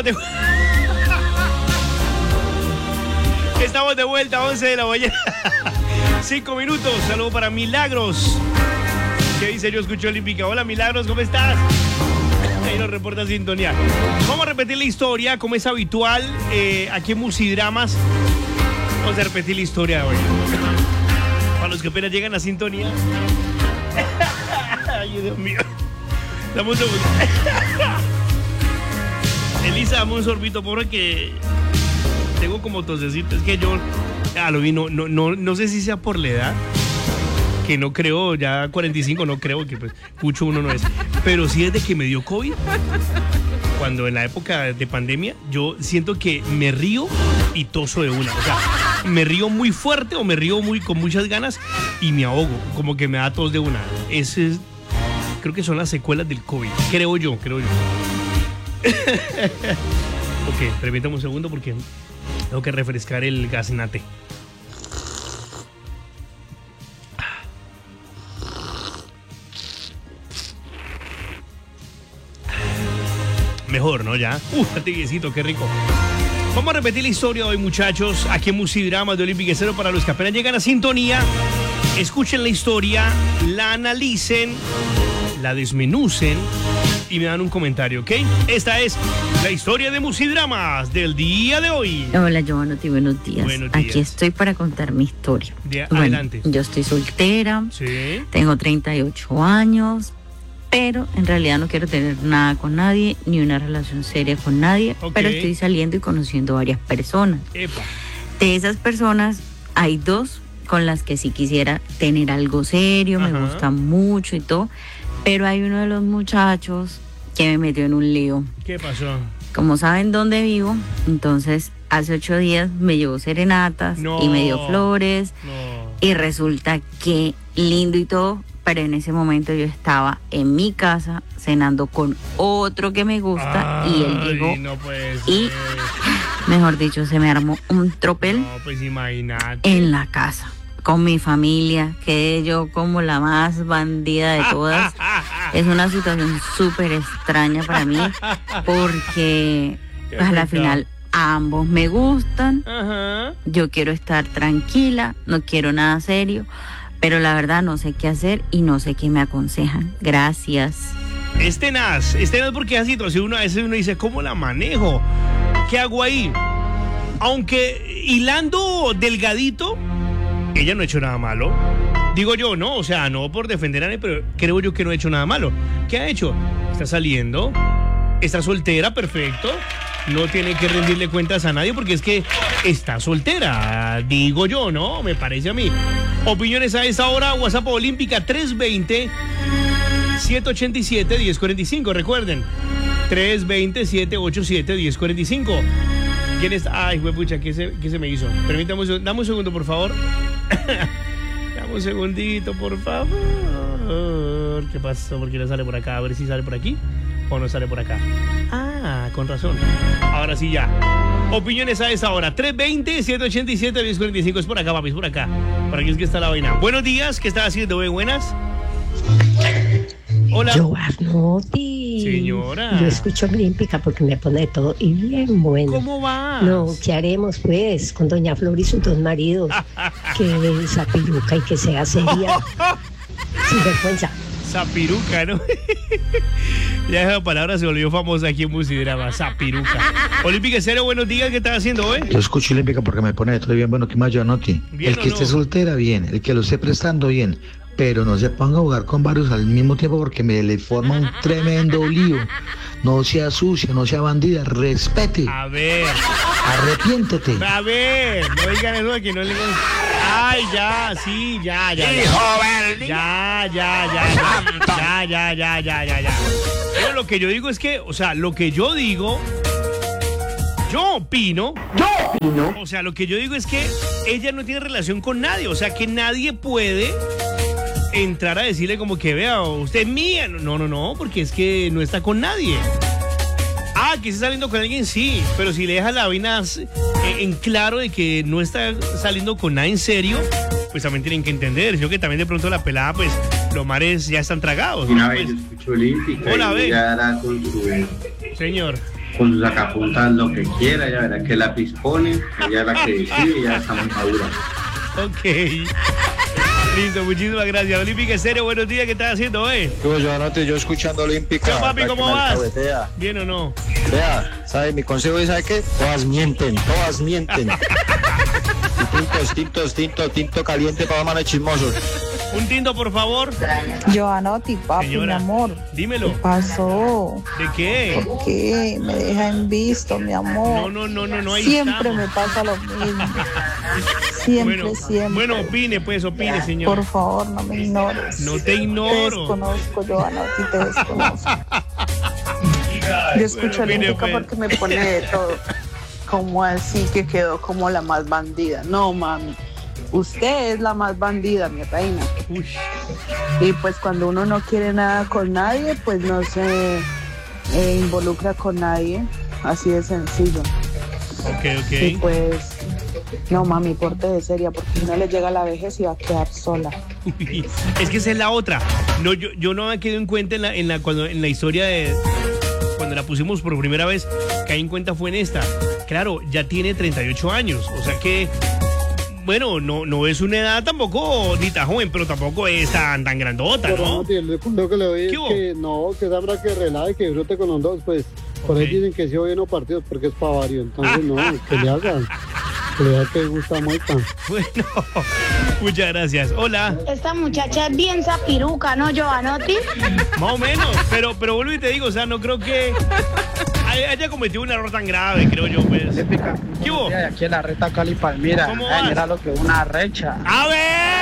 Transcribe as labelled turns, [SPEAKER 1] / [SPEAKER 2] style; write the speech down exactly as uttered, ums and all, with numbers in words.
[SPEAKER 1] estamos de Estamos de vuelta, once de la mañana. Cinco minutos. Saludo para Milagros. ¿Qué dice? Yo escucho Olímpica. Hola, Milagros, ¿cómo estás? Ahí nos reporta sintonía. Vamos a repetir la historia, como es habitual, eh, aquí en Musidramas. Vamos a repetir la historia de hoy. Para los que apenas llegan a sintonía. Ay, Dios mío. Dame un segundo. Elisa, dame un sorbito, porque tengo como tosecito. Es que yo, a lo vi, no, no, no, no sé si sea por la edad, que no creo, ya cuarenta y cinco no creo, que pues Cucho uno no es. Pero sí desde que me dio COVID, cuando en la época de pandemia, yo siento que me río y toso de una. O sea, me río muy fuerte o me río muy con muchas ganas y me ahogo, como que me da tos de una. Ese es, creo que son las secuelas del COVID, creo yo, creo yo. Ok, permítame un segundo porque tengo que refrescar el gaznate. Mejor, ¿no? Ya. Uh, tibiecito, qué rico. Vamos a repetir la historia hoy, muchachos, aquí en Musidramas de Olímpica Cero. Para los que apenas llegan a sintonía, escuchen la historia, la analicen, la desmenucen y me dan un comentario, ¿ok? Esta es la historia de Musidramas del día de hoy.
[SPEAKER 2] Hola, Giovanotti, buenos días.
[SPEAKER 1] Buenos días.
[SPEAKER 2] Aquí estoy para contar mi historia.
[SPEAKER 1] De,
[SPEAKER 2] bueno,
[SPEAKER 1] adelante.
[SPEAKER 2] Yo estoy soltera,
[SPEAKER 1] Sí.
[SPEAKER 2] Tengo treinta y ocho años, pero en realidad no quiero tener nada con nadie, ni una relación seria con nadie,
[SPEAKER 1] Ok.
[SPEAKER 2] pero estoy saliendo y conociendo varias personas.
[SPEAKER 1] Epa.
[SPEAKER 2] De esas personas, hay dos con las que sí quisiera tener algo serio,
[SPEAKER 1] Ajá.
[SPEAKER 2] me gustan mucho y todo, pero hay uno de los muchachos que me metió en un lío.
[SPEAKER 1] ¿Qué pasó?
[SPEAKER 2] Como saben dónde vivo, entonces hace ocho días me llevó serenatas
[SPEAKER 1] No.
[SPEAKER 2] y me dio flores
[SPEAKER 1] No.
[SPEAKER 2] y resulta que lindo y todo, pero en ese momento yo estaba en mi casa cenando con otro que me gusta y él
[SPEAKER 1] Ay,
[SPEAKER 2] llegó
[SPEAKER 1] no puede
[SPEAKER 2] y,
[SPEAKER 1] ser.
[SPEAKER 2] mejor dicho, se me armó un tropel
[SPEAKER 1] No, pues imagínate.
[SPEAKER 2] en la casa con mi familia, quedé yo como la más bandida de todas. Es una situación súper extraña para mí porque
[SPEAKER 1] Qué
[SPEAKER 2] pues, a la
[SPEAKER 1] pecado.
[SPEAKER 2] final ambos me gustan,
[SPEAKER 1] Ajá.
[SPEAKER 2] yo quiero estar tranquila, no quiero nada serio, pero la verdad no sé qué hacer y no sé qué me aconsejan. Gracias.
[SPEAKER 1] Es tenaz, es tenaz porque esa situación uno a veces uno dice, ¿cómo la manejo? ¿Qué hago ahí? Aunque hilando delgadito, ella no ha hecho nada malo. Digo yo, no, o sea, no por defender a nadie, pero creo yo que no ha hecho nada malo. ¿Qué ha hecho? Está saliendo, está soltera, perfecto. No tiene que rendirle cuentas a nadie porque es que está soltera, digo yo, ¿no? Me parece a mí. Opiniones a esa hora, WhatsApp Olímpica tres veinte, siete ochenta y siete, diez cuarenta y cinco, recuerden. tres veinte, siete ochenta y siete, diez cuarenta y cinco. ¿Quién está? Ay, huepucha, ¿qué se, qué se me hizo? Permítame un segundo, dame un segundo, por favor. Dame un segundito, por favor. ¿Qué pasó? ¿Por qué no sale por acá? A ver si sale por aquí o no sale por acá. Ah, con razón. Ahora sí ya. Opiniones a esa hora. tres veinte, siete ochenta y siete, diez cuarenta y cinco. Es por acá, papi, es por acá. Por aquí es que está la vaina. Buenos días, ¿qué estás haciendo? ¿Bien? ¿Buenas? Hola.
[SPEAKER 3] Giovanotti.
[SPEAKER 1] Señora.
[SPEAKER 3] Yo escucho Olímpica porque me pone todo y bien bueno.
[SPEAKER 1] ¿Cómo vas?
[SPEAKER 3] No, ¿qué haremos pues con doña Flor y sus dos maridos? Que esa piruca y que sea seria. Sin vergüenza.
[SPEAKER 1] Zapiruca, ¿no? Ya esa palabra se volvió famosa aquí en Musidrama. Zapiruca. Olímpica Cero, buenos días, ¿qué estás haciendo hoy?
[SPEAKER 4] Yo escucho Olímpica porque me pone todo bien bueno que más yo anote.
[SPEAKER 1] Bien
[SPEAKER 4] El
[SPEAKER 1] o
[SPEAKER 4] que
[SPEAKER 1] no.
[SPEAKER 4] esté soltera, bien. El que lo esté prestando, bien. Pero no se ponga a jugar con varios al mismo tiempo porque me le forma un tremendo lío. No sea sucia, no sea bandida, respete,
[SPEAKER 1] A ver,
[SPEAKER 4] arrepiéntete.
[SPEAKER 1] a ver, no digan eso de que no le... Ay, ya, sí, ya, ya, ya. Ya, ya, ya, ya, ya, ya, ya, ya, ya. Pero lo que yo digo es que, o sea, lo que yo digo, yo opino, yo opino, o sea, lo que yo digo es que ella no tiene relación con nadie, o sea, que nadie puede entrar a decirle como que vea, usted es mía. No, no, no, porque es que no está con nadie. Ah, que está saliendo con alguien, sí, pero si le deja la vaina en claro de que no está saliendo con nada en serio, pues también tienen que entender, sino que también de pronto la pelada, pues los mares ya están tragados.
[SPEAKER 5] Una
[SPEAKER 1] ¿no?
[SPEAKER 5] vez
[SPEAKER 1] Pues,
[SPEAKER 5] yo escucho Olímpica
[SPEAKER 1] Hola,
[SPEAKER 5] y
[SPEAKER 1] ve.
[SPEAKER 5] ella era con su
[SPEAKER 1] señor,
[SPEAKER 5] con sus sacapuntas lo que quiera, ya verá que lápiz pone, ella es la que decide, ya está muy madura.
[SPEAKER 1] Ok. Listo, muchísimas gracias. Olímpica Estéreo, buenos días, ¿qué estás haciendo, eh?
[SPEAKER 6] Yo, yo anote, yo escuchando Olímpica.
[SPEAKER 1] ¿Qué, papi, cómo vas?
[SPEAKER 6] Alcahuetea.
[SPEAKER 1] ¿Bien o no?
[SPEAKER 6] Vea, ¿sabe? Mi consejo es, ¿sabe qué? Todas mienten, todas mienten. Y tintos, tintos, tinto, tinto caliente para manes chismosos.
[SPEAKER 1] Un tinto, por favor.
[SPEAKER 7] Joanotti, papi,
[SPEAKER 1] Señora,
[SPEAKER 7] mi amor.
[SPEAKER 1] dímelo.
[SPEAKER 7] ¿Qué pasó?
[SPEAKER 1] ¿De qué?
[SPEAKER 7] ¿Por qué? Me deja en visto, mi amor.
[SPEAKER 1] No, no, no, no, no, ahí
[SPEAKER 7] Siempre
[SPEAKER 1] estamos.
[SPEAKER 7] me pasa lo mismo. Siempre,
[SPEAKER 1] Bueno,
[SPEAKER 7] siempre.
[SPEAKER 1] bueno, opine, pues, opine, señor.
[SPEAKER 7] Por favor, no me ignores.
[SPEAKER 1] No te
[SPEAKER 7] Te
[SPEAKER 1] ignoro.
[SPEAKER 7] desconozco, Joanotti, te desconozco. Yo escucho
[SPEAKER 1] Bueno, mire,
[SPEAKER 7] Olímpica
[SPEAKER 1] pues.
[SPEAKER 7] porque me pone de todo. Como así que quedó como la más bandida. No, mami. Usted es la más bandida, mi reina.
[SPEAKER 1] Uy,
[SPEAKER 7] Y pues cuando uno no quiere nada con nadie, pues no se eh, involucra con nadie. Así de sencillo.
[SPEAKER 1] ok,
[SPEAKER 7] Y
[SPEAKER 1] ok.
[SPEAKER 7] pues, no, mami, porte de seria, porque si no le llega la vejez y va a quedar sola.
[SPEAKER 1] Uy, es que esa es la otra. No, yo, yo no me quedo en cuenta en la, en la, cuando, en la historia de cuando la pusimos por primera vez, caí en cuenta fue en esta. Claro, ya tiene treinta y ocho años, o sea que, bueno, no, no es una edad tampoco ni tan joven, pero tampoco es tan, tan grandota, ¿no?
[SPEAKER 8] El consejo que le doy
[SPEAKER 1] ¿Qué
[SPEAKER 8] es
[SPEAKER 1] hubo?
[SPEAKER 8] que no, que sabrá que relaje, que disfrute con los dos, pues por
[SPEAKER 1] Ok.
[SPEAKER 8] ahí dicen que sí o no partidos porque es para varios, entonces no, que le hagan, que le haga que gusta mucho.
[SPEAKER 1] Bueno, muchas gracias. Hola,
[SPEAKER 9] Esta muchacha es bien zapiruca, ¿no, Joanotti?
[SPEAKER 1] más o menos, pero, pero vuelvo y te digo, o sea, no creo que haya haya cometido un error tan grave, creo yo, pues. ¿Qué hubo?
[SPEAKER 10] Aquí en la reta Cali Palmira.
[SPEAKER 1] ¿Cómo
[SPEAKER 10] Ay,
[SPEAKER 1] vas?
[SPEAKER 10] mira lo que es una recha.
[SPEAKER 1] A ver.